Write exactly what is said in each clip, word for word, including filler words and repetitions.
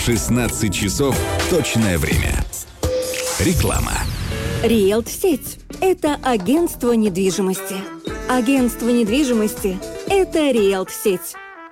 шестнадцать часов точное время. Реклама. Риэлт-сеть – это агентство недвижимости. Агентство недвижимости – это Риэлт-сеть.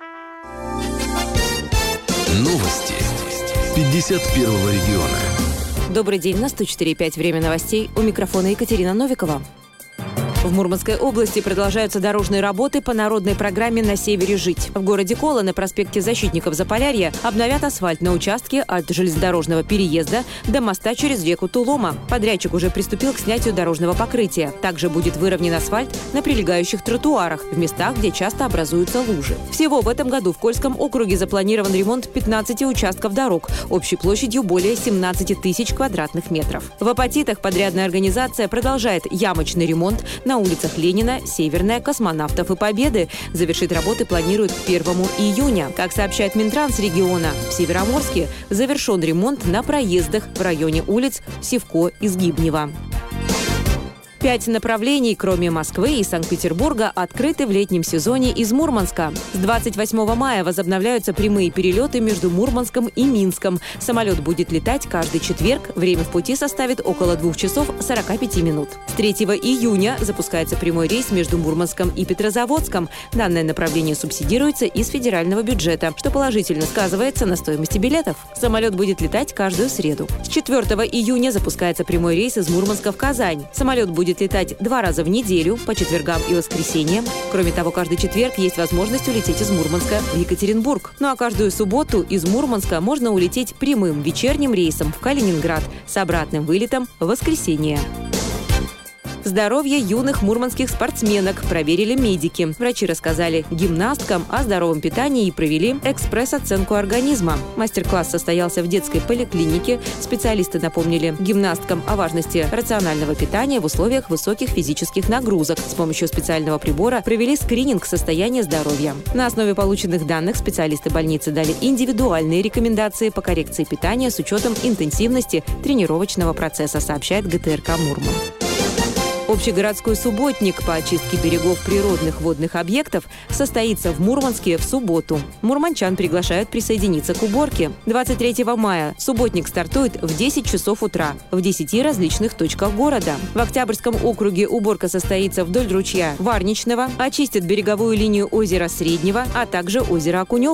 Новости пятьдесят первого региона. Добрый день, на сто четыре и пять время новостей. У микрофона Екатерина Новикова. В Мурманской области продолжаются дорожные работы по народной программе «На севере жить». В городе Кола на проспекте Защитников Заполярья обновят асфальт на участке от железнодорожного переезда до моста через реку Тулома. Подрядчик уже приступил к снятию дорожного покрытия. Также будет выровнен асфальт на прилегающих тротуарах, в местах, где часто образуются лужи. Всего в этом году в Кольском округе запланирован ремонт пятнадцати участков дорог общей площадью более семнадцати тысяч квадратных метров. В Апатитах подрядная организация продолжает ямочный ремонт на На улицах Ленина, Северная, Космонавтов и Победы. Завершить работы планируют к первому июня. Как сообщает Минтранс региона, в Североморске завершен ремонт на проездах в районе улиц Сивко и Сгибнева. Пять направлений, кроме Москвы и Санкт-Петербурга, открыты в летнем сезоне из Мурманска. С двадцать восьмого мая возобновляются прямые перелеты между Мурманском и Минском. Самолет будет летать каждый четверг. Время в пути составит около двух часов сорока пяти минут. С третьего июня запускается прямой рейс между Мурманском и Петрозаводском. Данное направление субсидируется из федерального бюджета, что положительно сказывается на стоимости билетов. Самолет будет летать каждую среду. С четвёртого июня запускается прямой рейс из Мурманска в Казань. Самолет будет летать два раза в неделю, по четвергам и воскресеньям. Кроме того, каждый четверг есть возможность улететь из Мурманска в Екатеринбург. Ну а каждую субботу из Мурманска можно улететь прямым вечерним рейсом в Калининград с обратным вылетом в воскресенье. Здоровье юных мурманских спортсменок проверили медики. Врачи рассказали гимнасткам о здоровом питании и провели экспресс-оценку организма. Мастер-класс состоялся в детской поликлинике. Специалисты напомнили гимнасткам о важности рационального питания в условиях высоких физических нагрузок. С помощью специального прибора провели скрининг состояния здоровья. На основе полученных данных специалисты больницы дали индивидуальные рекомендации по коррекции питания с учетом интенсивности тренировочного процесса, сообщает ГТРК «Мурман». Общегородской субботник по очистке берегов природных водных объектов состоится в Мурманске в субботу. Мурманчан приглашают присоединиться к уборке. двадцать третьего мая субботник стартует в десять часов утра в десяти различных точках города. В Октябрьском округе уборка состоится вдоль ручья Варничного, очистят береговую линию озера Среднего, а также озеро Окунёв.